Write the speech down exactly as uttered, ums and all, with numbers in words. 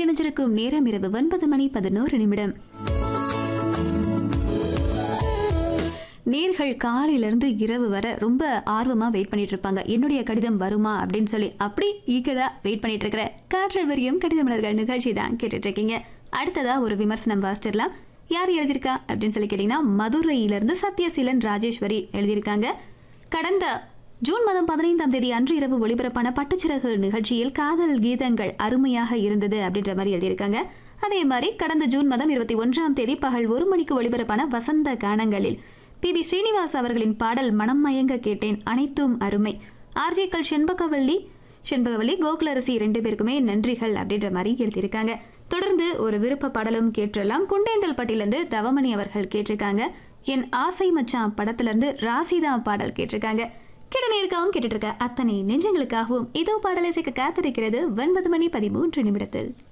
இணைஞ்சிருக்கும் நேரம் இரவு ஒன்பது மணி பதினோரு நிமிடம். நேர்கள் காலையிலிருந்து இரவு வர ரொம்ப ஆர்வமா வெயிட் பண்ணிட்டு இருப்பாங்க. என்னுடைய கடிதம் வருமா அப்படின்னு சொல்லி அப்படி ஈகரா வெயிட் பண்ணிட்டு இருக்கிற காற்றல் வரியும் கடிதமலர்கள் நிகழ்ச்சி தான் கேட்டுட்டு இருக்கீங்க. அடுத்ததா ஒரு விமர்சனம் வாசிச்சிடலாம். யார் எழுதியிருக்கா அப்படின்னு சொல்லி கேட்டீங்கன்னா, மதுரையிலிருந்து சத்யசீலன் ராஜேஸ்வரி எழுதியிருக்காங்க. கடந்த ஜூன் மாதம் பதினைந்தாம் தேதி அன்று இரவு ஒளிபரப்பான பட்டுச்சிறகு நிகழ்ச்சியில் காதல் கீதங்கள் அருமையாக இருந்தது அப்படின்ற மாதிரி எழுதியிருக்காங்க. அதே மாதிரி கடந்த ஜூன் மாதம் இருபத்தி ஒன்றாம் தேதி பகல் ஒரு மணிக்கு ஒளிபரப்பான வசந்த கானங்களில் பி பி ஸ்ரீனிவாஸ் அவர்களின் பாடல் மனம் மயங்க கேட்டேன், அனைத்தும் அருமை. ஆர்ஜேக்கள் செண்பகவல்லி செண்பகவல்லி கோகுலரசி ரெண்டு பேருக்குமே நன்றிகள் அப்படின்ற மாதிரி எழுதியிருக்காங்க. தொடர்ந்து ஒரு விருப்ப பாடலும் கேட்டுடலாம். குண்டேந்தல் பட்டியிலிருந்து தவமணி அவர்கள் கேட்டிருக்காங்க. என் ஆசை மச்சான் படத்துல இருந்து ராசிதா பாடல் கேட்டிருக்காங்க. கேட்ட நேருக்காகவும் கேட்டுட்டு இருக்க அத்தனை நெஞ்சங்களுக்காகவும் இதோ பாடலை சேர்க்க காத்திருக்கிறது ஒன்பது மணி பதிமூன்று நிமிடத்தில்.